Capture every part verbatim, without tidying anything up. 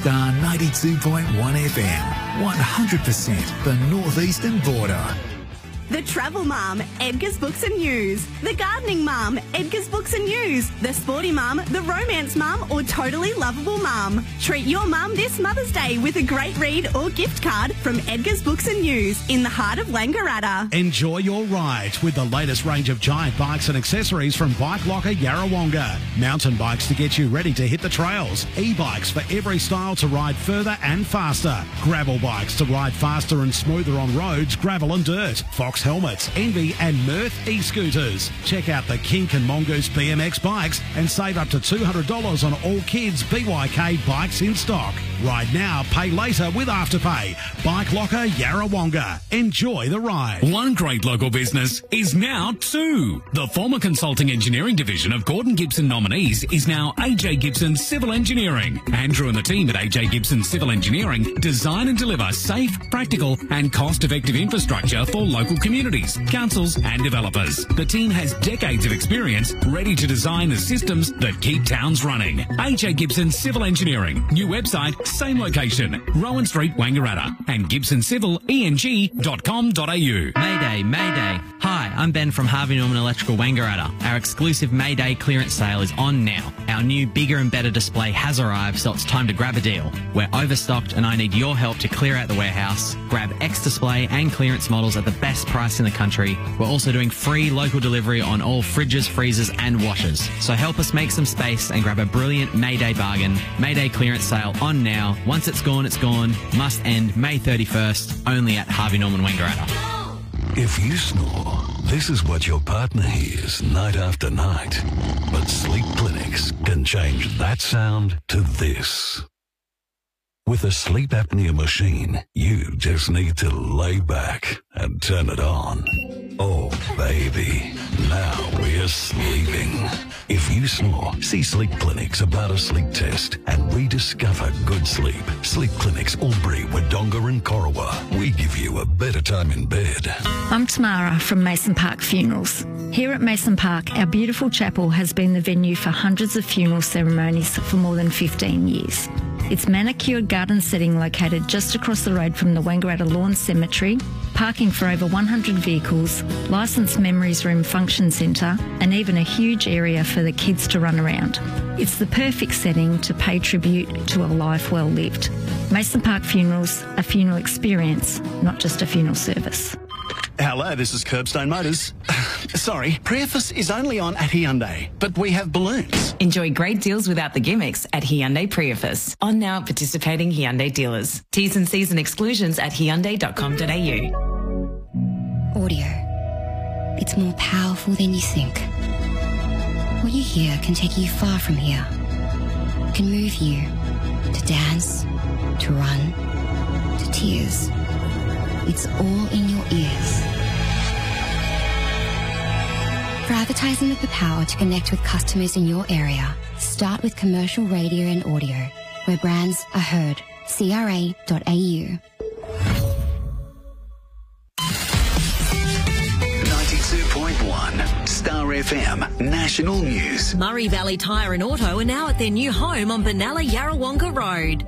Star ninety-two point one F M, one hundred percent the northeastern border. The Travel Mum, Edgar's Books and News. The Gardening Mum, Edgar's Books and News. The Sporty Mum, The Romance Mum, or Totally Lovable Mum. Treat your mum this Mother's Day with a great read or gift card from Edgar's Books and News in the heart of Wangaratta. Enjoy your ride with the latest range of giant bikes and accessories from Bike Locker Yarrawonga. Mountain bikes to get you ready to hit the trails. E-bikes for every style to ride further and faster. Gravel bikes to ride faster and smoother on roads, gravel and dirt. Fox helmets, Envy and Mirth e-scooters. Check out the Kink and Mongoose B M X bikes and save up to two hundred dollars on all kids' B Y K bikes in stock. Ride now, pay later with Afterpay. Bike Locker Yarrawonga. Enjoy the ride. One great local business is now two. The former consulting engineering division of Gordon Gibson Nominees is now A J Gibson Civil Engineering. Andrew and the team at A J Gibson Civil Engineering design and deliver safe, practical and cost-effective infrastructure for local communities, councils and developers. The team has decades of experience ready to design the systems that keep towns running. A J Gibson Civil Engineering. New website, same location. Rowan Street, Wangaratta. And gibson civil e n g dot com dot a u. Mayday, Mayday. Hi, I'm Ben from Harvey Norman Electrical Wangaratta. Our exclusive Mayday clearance sale is on now. Our new bigger and better display has arrived, so it's time to grab a deal. We're overstocked and I need your help to clear out the warehouse. Grab X display and clearance models at the best price in the country. We're also doing free local delivery on all fridges, freezers and washers. So help us make some space and grab a brilliant Mayday bargain. Mayday clearance sale on now. Once it's gone, it's gone. Must end May thirty-first, only at Harvey Norman Wangaratta. If you snore, this is what your partner hears night after night. But Sleep Clinics can change that sound to this. With a sleep apnea machine, you just need to lay back and turn it on. Oh, baby, now we're sleeping. If you snore, see Sleep Clinics about a sleep test and rediscover good sleep. Sleep Clinics Albury, Wodonga and Corowa. We give you a better time in bed. I'm Tamara from Mason Park Funerals. Here at Mason Park, our beautiful chapel has been the venue for hundreds of funeral ceremonies for more than fifteen years. Its manicured garden setting located just across the road from the Wangaratta Lawn Cemetery, parking for over one hundred vehicles, licensed memories room function centre and even a huge area for the kids to run around. It's the perfect setting to pay tribute to a life well lived. Mason Park Funerals, a funeral experience, not just a funeral service. Hello, this is Curbstone Motors. Sorry, Priefus is only on at Hyundai, but we have balloons. Enjoy great deals without the gimmicks at Hyundai Priefus. On now at participating Hyundai dealers. T's and C's and exclusions at hyundai dot com dot a u. Audio. It's more powerful than you think. What you hear can take you far from here. It can move you to dance, to run, to tears. It's all in your ears. For advertising with the power to connect with customers in your area, start with commercial radio and audio, where brands are heard. C R A dot A U. ninety-two point one Star F M National News. Murray Valley Tyre and Auto are now at their new home on Benalla Yarrawonga Road.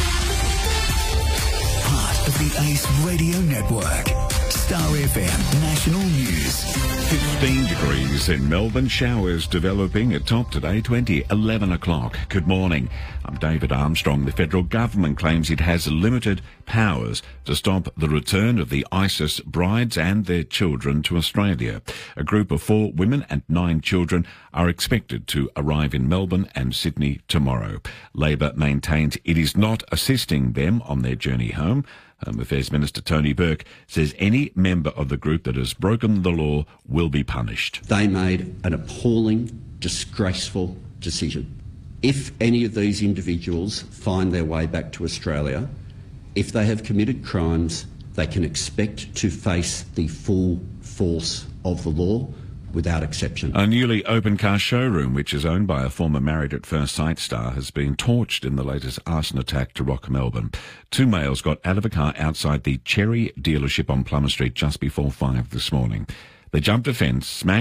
Part of the Ace Radio Network. Star F M National News. fifteen degrees in Melbourne. Showers developing at top today, twenty, eleven o'clock. Good morning. I'm David Armstrong. The federal government claims it has limited powers to stop the return of the ISIS brides and their children to Australia. A group of four women and nine children are expected to arrive in Melbourne and Sydney tomorrow. Labor maintains it is not assisting them on their journey home. Home Affairs Minister Tony Burke says any member of the group that has broken the law will be punished. They made an appalling, disgraceful decision. If any of these individuals find their way back to Australia, if they have committed crimes, they can expect to face the full force of the law without exception. A newly opened car showroom, which is owned by a former Married at First Sight star, has been torched in the latest arson attack to rock Melbourne. Two males got out of a car outside the Cherry dealership on Plummer Street just before five this morning. They jumped a fence, smashed